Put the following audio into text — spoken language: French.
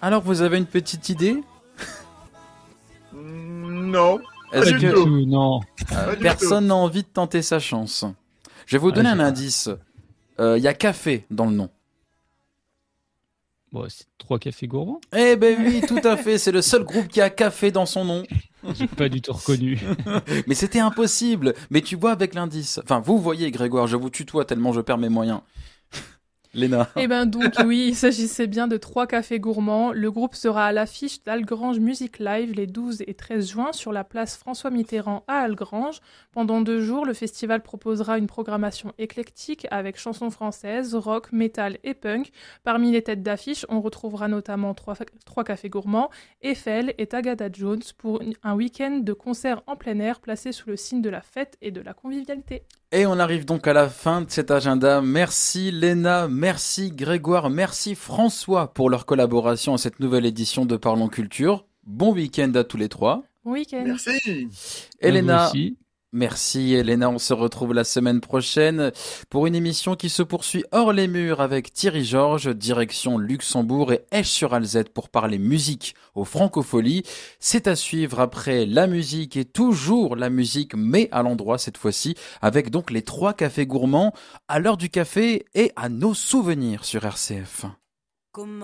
Alors, vous avez une petite idée? Non. Est-ce Pas du que tout. Non. Pas du personne n'a envie de tenter sa chance? Je vais vous donner je un sais pas. indice. Il y a café dans le nom. Bon, c'est 3 cafés gourmands. Eh ben oui, tout à fait. C'est le seul groupe qui a café dans son nom. J'ai pas du tout reconnu. Mais c'était impossible. Mais tu vois avec l'indice. Enfin, vous voyez, Grégoire, je vous tutoie tellement je perds mes moyens. Léna. Eh ben donc oui, il s'agissait bien de 3 cafés gourmands. Le groupe sera à l'affiche d'Algrange Music Live les 12 et 13 juin sur la place François Mitterrand à Algrange. Pendant 2 jours, le festival proposera une programmation éclectique avec chansons françaises, rock, métal et punk. Parmi les têtes d'affiche, on retrouvera notamment 3 cafés gourmands, Eiffel et Tagada Jones pour un week-end de concerts en plein air placé sous le signe de la fête et de la convivialité. Et on arrive donc à la fin de cet agenda. Merci Léna, merci Grégoire, merci François pour leur collaboration à cette nouvelle édition de Parlons Culture. Bon week-end à tous les trois. Bon week-end. Merci. Elena, Vous aussi. merci Elena, on se retrouve la semaine prochaine pour une émission qui se poursuit hors les murs avec Thierry Georges, direction Luxembourg et Esch-sur-Alzette pour parler musique aux Francopholies. C'est à suivre après la musique et toujours la musique, mais à l'endroit cette fois-ci, avec donc les 3 cafés gourmands à l'heure du café et à nos souvenirs sur RCF.